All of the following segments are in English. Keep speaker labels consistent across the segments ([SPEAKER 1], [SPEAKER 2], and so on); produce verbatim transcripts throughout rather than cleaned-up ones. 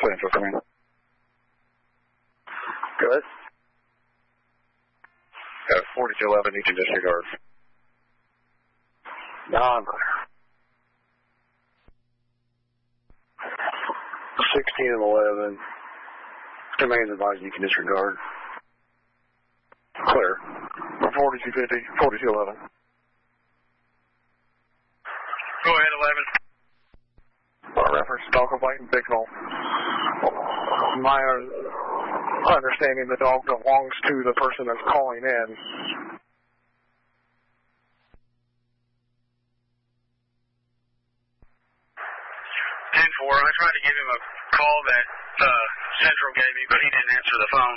[SPEAKER 1] Central, come in.
[SPEAKER 2] Go ahead.
[SPEAKER 1] Got forty-two eleven, you can disregard.
[SPEAKER 2] Non. sixteen and eleven. Domains advised you can disregard.
[SPEAKER 1] Clear. forty-two fifty, forty-two eleven.
[SPEAKER 3] Go ahead, eleven.
[SPEAKER 1] Our reference, dog complaint, signal. My uh, understanding, the dog belongs to the person that's calling in.
[SPEAKER 3] ten four, I tried to give him a call that uh, Central gave me, but he didn't answer the phone.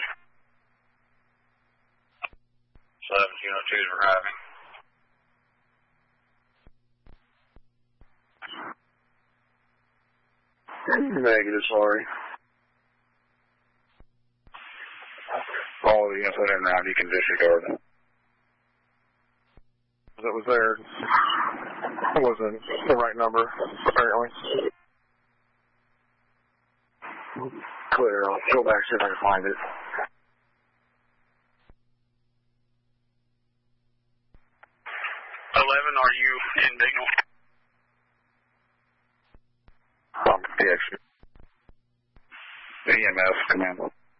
[SPEAKER 3] seventeen oh two is arriving.
[SPEAKER 2] Negative, sorry.
[SPEAKER 1] All the units that are in round, you can disregard. That was there. It wasn't the right number, apparently.
[SPEAKER 2] Clear. I'll go back see if I can find it.
[SPEAKER 3] eleven, are you in Bignell?
[SPEAKER 1] Um, the exit. E M S command.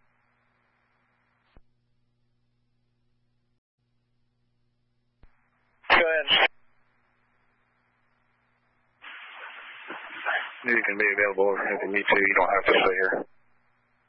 [SPEAKER 3] Go ahead.
[SPEAKER 1] You can be available if you need to. You don't have to stay here.